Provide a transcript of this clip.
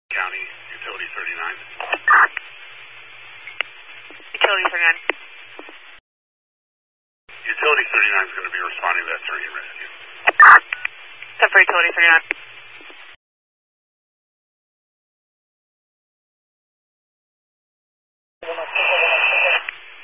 County, Utility 39. Utility 39. Utility 39 is going to be responding to that terrain rescue. 10 for Utility 39.